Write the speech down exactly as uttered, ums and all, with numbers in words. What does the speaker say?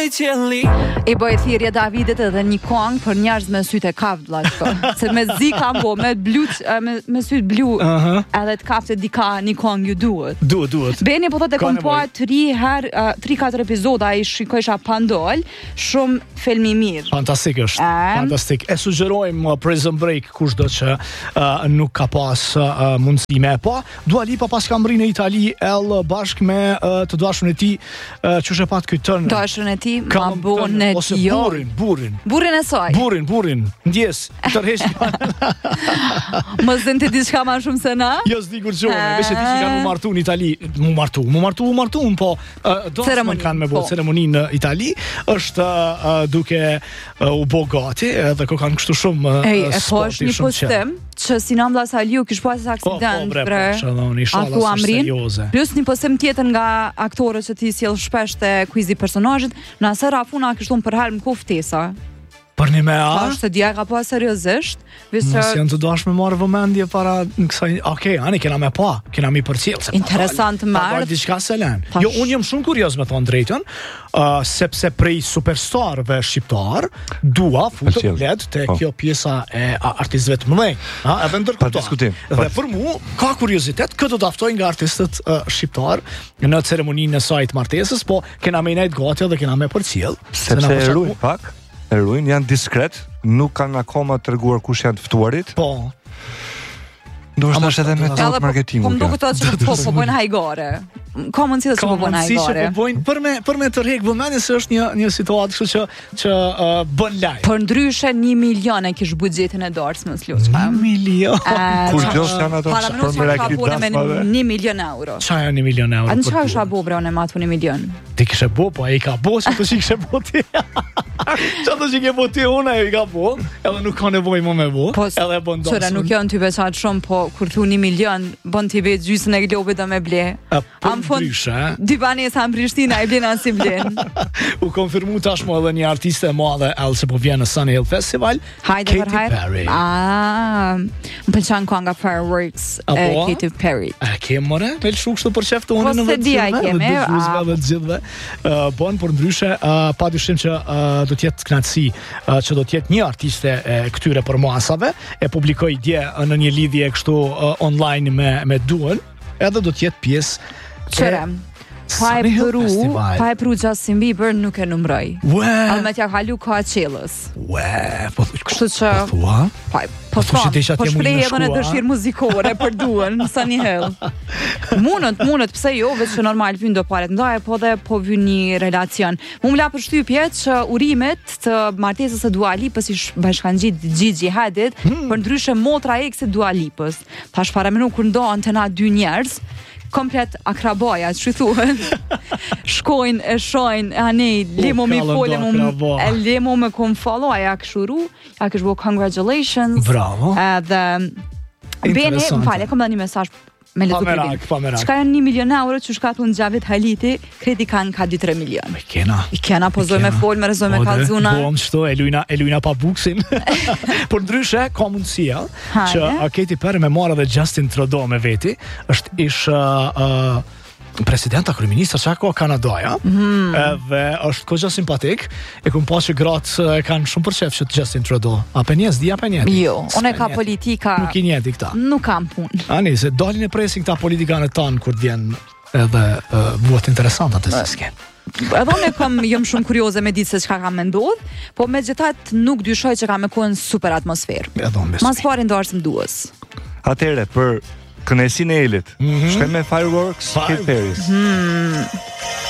I bëj thirrje Davidit edhe një këngë për njerëz me sytë kaftë vllazko. Se me zi kam bo, me blut, me, me sytë blu, uh -huh. edhe të kaftë dika një këngë ju duhet. Duhet, duhet. Beni po thotë kom pa tri herë, uh, tri katër epizoda ai shikojsha pandol, shumë film i mirë. Fantastik është. Um, Fantastik. E sugjerojmë uh, Prison Break kushdo që uh, nuk ka pas uh, mundësi me pa. Dua Lipa pas ka mri në Itali el bashkë me uh, të dashun e tij, uh, çu shëpat ky tërnë. Dashun e tij ma bonë ose jo. burin, burin. Burin e saj. Burin, burin. Ndjes, tërheq. Mos dente diçka më shumë se na? Jo s'di kur qone, veç e ti që kanë mu martu në Itali, mu martu, mu martu, mu martu, po uh, do të kanë me bo ceremoni në Itali, është uh, duke uh, u bo gati, edhe ko kanë kështu shumë uh, Ej, e po sporti, është një postim që Sinan Vllazaliu kish pas aksident, bre, bre, aku amrin, plus një postim tjetër nga aktorët që ti sjell shpesh te kuizi personazhit, nëse Rafuna kishtu për herë më kuftesa. Për një me a? Është dja ka pa seriozisht. Nësë janë të dash me marrë vëmendje para në kësaj... Okej, ani, kena me pa, kena mi për cilë. Interesant marrë. Pa dalë diçka se len. Jo, unë jem shumë kurios me thonë drejtën, uh, sepse prej superstarve shqiptar, dua futët bled të kjo pjesa e artistëve të mëdhenj. Edhe ndërkohë. Dhe për mu, ka kuriozitet, këtë të aftoj nga artistët uh, shqiptar në ceremoninë e sajt martesës, po kena me nejt gati dhe kena me për cilë. Sepse e ruin pak. E ruin, janë diskret, nuk kanë akoma të treguar kush janë të ftuarit. Po. Ndoshta është edhe metodë marketingu. Po më duket atë që po po bojnë hajgare. Ka mundësi të po bojnë hajgare. Po bojnë për me për me të rrek vëmendje se është një një situatë kështu që që uh, bën lajm. Por ndryshe një milion e kish buxhetin e dorës Luçka. një milion. Kur gjosh janë ato për me rakit me një milion euro. Çfarë janë një milion euro? A në çfarë është abo bre unë matu një milion? Ti kishe bo, po ai ka bo, si të shi kishe bo ti. Çfarë që ke bo ti unë ai ka bo, edhe nuk ka nevojë më me bo. Edhe bën dorë. Çfarë nuk janë ty veçat shumë, po kur thu një milion, bën ti vetë gjysmën e globit do me ble. Am fond dy banesa në Prishtinë ai blen as i blen. U konfirmu tashmë edhe një artiste e madhe else po vjen në Sunny Hill Festival. Katy Perry. Ah, më pëlqen kënga Fireworks e Katy Perry. A ke more? Vel shukshtu për çeft unë në vetë. Po se kemi, a të gjithëve. Bon, por ndryshe padyshim që do të jetë kënaqësi që do të jetë një artiste e këtyre përmasave, e publikoi dje në një lidhje kështu online me me Duan, edhe do të jetë pjesë Qere, pa e përu, pa e përu Justin Bieber nuk e numroj. Alë me t'ja kalu Coachellës. Ue, po kështu që... Po thua? Po thua, po shprej edhe në dëshirë muzikore për Duan në Sunny Hill. Munët, munët, pse jo, veç që normal vynë do paret ndaj, po dhe po vynë një relacion. Mu m'la për shtypjet që urimet të martesës e Dua Lipës ish bashkangjit Gigi Hadid, për ndryshe motra e këse Dua Lipës. Tash paramenu kur ndohen të na dy njerëz, komplet akrabaja, që thuhen, shkojnë e shojnë, a ne, lemo mi folem, e lemo me kom follow, a ja këshuru, ja këshbo congratulations. Bravo. Edhe, bene, më fali, e kom dhe një mesazh me lezu kribin. Qka janë një milion euro që shkatu në Gjavit Haliti, kredi kanë ka dy tre milion. Me kena. I kena, po zoj me fol, me rezoj me kalzuna. Po, më shto, e lujna, e lujna pa buksin. Por ndryshe, ka mundësia, që Katy Perry me marrë dhe Justin Trudeau me veti, është ish... Uh, presidenta, kryeminista, që ka Kanadaja, mm. edhe është kogja simpatik, e kumë pas që gratë kanë shumë përqef që të Justin Trudeau. A për njës, di a për njëti? Jo, unë e ka politika... Nuk i njëti këta. Nuk kam punë. Ani, se dalin e presin këta politikanë tanë kur t'vjen edhe uh, buat interesant atë se s'ken. Edhe unë e kam jëm shumë kurioze me ditë se çka kam mendod, po me gjithat nuk dyshoj që kam me kohën super atmosferë. Mas pari ndarës më duës. Atere, për kënaqësinë e Elit. Mm -hmm. Shkojmë me Fireworks, Katy Perry. Mm.